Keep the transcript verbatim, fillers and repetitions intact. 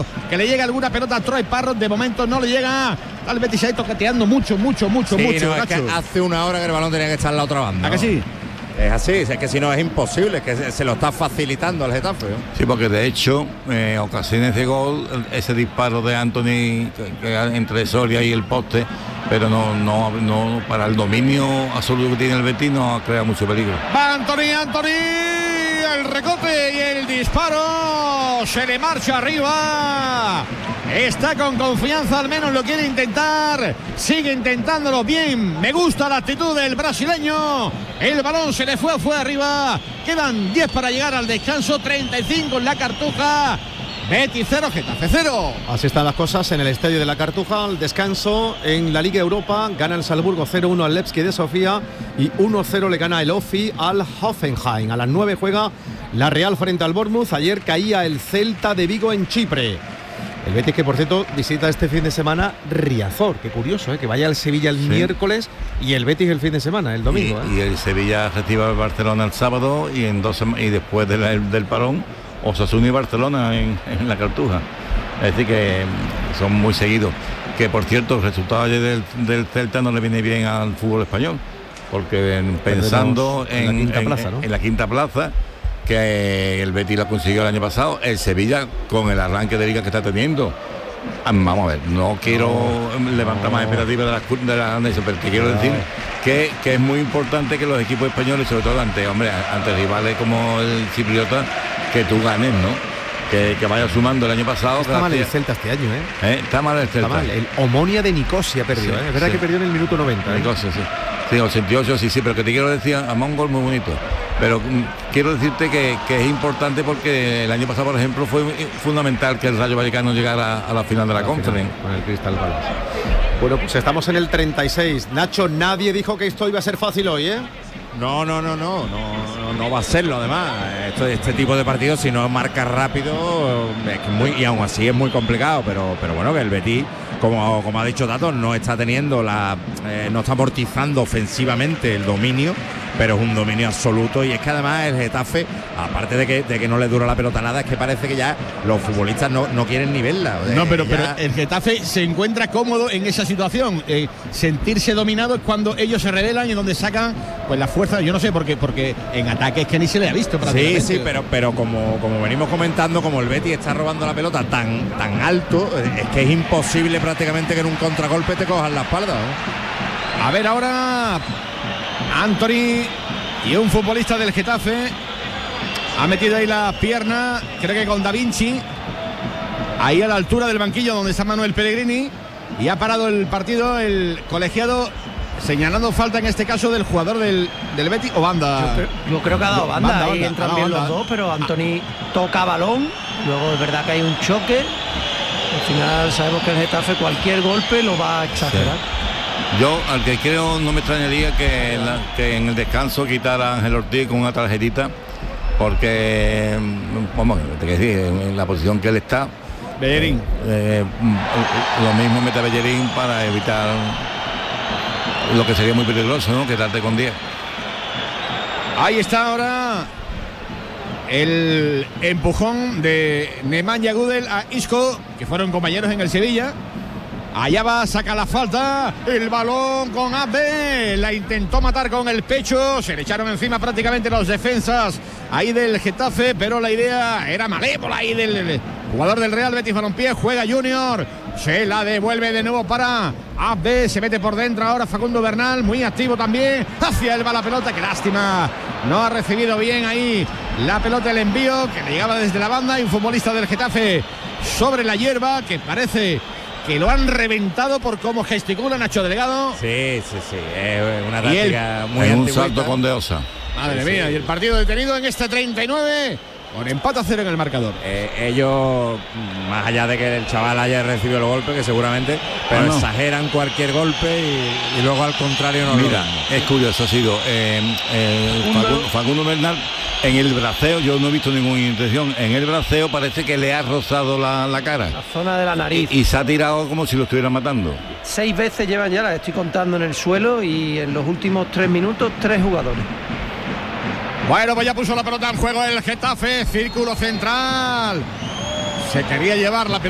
intentando que le llegue alguna pelota a Troy Parrott. De momento no le llega. Al Betis ahí toqueteando mucho, mucho, mucho, sí, mucho. No, es que hace una hora que el balón tenía que estar en la otra banda. ¿A ¿no? que sí? Es así, es que si no es imposible, es que se, se lo está facilitando al Getafe, ¿no? Sí, porque de hecho, eh, ocasiones de gol, ese disparo de Anthony que, que entre Soria y el poste, pero no, no, no para el dominio absoluto que tiene el Betis no crea mucho peligro. Va Anthony, Anthony, el recote y el disparo, se le marcha arriba. Está con confianza, al menos lo quiere intentar. Sigue intentándolo bien. Me gusta la actitud del brasileño. El balón se le fue, fue arriba. Quedan diez para llegar al descanso. treinta y cinco en la Cartuja. Betis cero, Getafe cero. Así están las cosas en el estadio de la Cartuja. Al descanso en la Liga Europa. Gana el Salzburgo cero uno al Levski de Sofía. Y uno cero le gana el Ofi al Hoffenheim. A las nueve juega la Real frente al Bournemouth. Ayer caía el Celta de Vigo en Chipre. El Betis, que por cierto visita este fin de semana Riazor. Qué curioso, ¿eh? Que vaya al Sevilla el sí. miércoles y el Betis el fin de semana, el domingo. Y, ¿eh? y el Sevilla recibe al Barcelona el sábado y en dos y después de la, del parón Osasuna y Barcelona en, en la Cartuja. Es decir que son muy seguidos. Que por cierto el resultado ayer del, del Celta no le viene bien al fútbol español, porque pensando en, en, la quinta en, plaza, ¿no? en la quinta plaza, que el Betis la consiguió el año pasado, el Sevilla con el arranque de liga que está teniendo. Vamos a ver, no quiero no, levantar no. más expectativas de la, de la Anderson, pero que quiero no. decir que, que es muy importante que los equipos españoles, sobre todo ante, hombre, ante rivales como el Chipriota, que tú ganes, ¿no? Que, que vaya sumando el año pasado. Está mal el Celta este año, ¿eh? ¿eh? Está mal el Celta. Está mal. El Omonia de Nicosia perdió, sí, ¿eh? Es verdad sí. que perdió en el minuto noventa. ¿eh? Nicosia, sí. Sí, ochenta y ocho, sí, sí, pero que te quiero decir, a un gol muy bonito. Pero mm, quiero decirte que, que es importante porque el año pasado, por ejemplo, fue fundamental que el Rayo Vallecano llegara a la final de la, la Conference. Con el Crystal Palace. Bueno, pues estamos en el treinta y seis. Nacho, nadie dijo que esto iba a ser fácil hoy, ¿eh? No, no, no, no, no, no, no va a serlo además. Esto, este tipo de partidos, si no marca rápido, es que muy, y aún así es muy complicado, pero, pero bueno, que el Betis, como, como ha dicho Tato, no está teniendo la, eh, no está amortizando ofensivamente el dominio, pero es un dominio absoluto. Y es que además el Getafe, aparte de que, de que no le dura la pelota nada, es que parece que ya los futbolistas no, no quieren ni verla. No, pero, ya... pero el Getafe se encuentra cómodo en esa situación. Eh, sentirse dominado es cuando ellos se rebelan y donde sacan pues la fuerza. Yo no sé por qué, porque en ataque es que ni se le ha visto. Sí, sí, pero, pero como, como venimos comentando, como el Betis está robando la pelota tan, tan alto, es que es imposible prácticamente que en un contragolpe te cojan la espalda, ¿no? A ver ahora Anthony y un futbolista del Getafe ha metido ahí la pierna, creo que con Da Vinci, ahí a la altura del banquillo donde está Manuel Pellegrini, y ha parado el partido el colegiado, señalando falta en este caso del jugador del, del Betis o banda. Yo creo, yo creo que ha dado banda, banda, ahí banda, entran banda, bien banda. los dos, pero Anthony toca balón, luego es verdad que hay un choque, al final sabemos que el Getafe cualquier golpe lo va a exagerar. Sí. Yo, al que creo, no me extrañaría que, la, que en el descanso quitara a Ángel Ortiz con una tarjetita, porque, vamos, te quiero decir, en la posición que él está, Bellerín. Eh, eh, lo mismo mete a Bellerín para evitar lo que sería muy peligroso, ¿no? Quedarte con diez. Ahí está ahora el empujón de Nemanja Gudel a Isco, que fueron compañeros en el Sevilla. Allá va, saca la falta, el balón con Abde, la intentó matar con el pecho, se le echaron encima prácticamente los defensas ahí del Getafe, pero la idea era malévola ahí del jugador del Real Betis Balompié. Juega Junior, se la devuelve de nuevo para Abde, se mete por dentro ahora Facundo Bernal, muy activo también, hacia él va la pelota, qué lástima, no ha recibido bien ahí la pelota, el envío que le llegaba desde la banda, y un futbolista del Getafe sobre la hierba que parece que lo han reventado por cómo gesticula Nacho Delgado. Sí, sí, sí, es una táctica muy en un antigüita. salto con Deosa. Madre sí, mía, sí. Y el partido detenido en este treinta y nueve con empate a cero en el marcador. Eh, ellos, más allá de que el chaval haya recibido el golpe, que seguramente, pero ah, no. exageran cualquier golpe y, y luego al contrario no. Mira, lo es curioso, ha sido eh, eh, Facundo, Facundo Bernal en el braceo, yo no he visto ninguna intención, en el braceo parece que le ha rozado la, la cara. La zona de la nariz. Y, y se ha tirado como si lo estuviera matando. Seis veces llevan ya, las estoy contando en el suelo, y en los últimos tres minutos, tres jugadores. Bueno, pues ya puso la pelota en juego el Getafe, círculo central. Se quería llevar la pelota.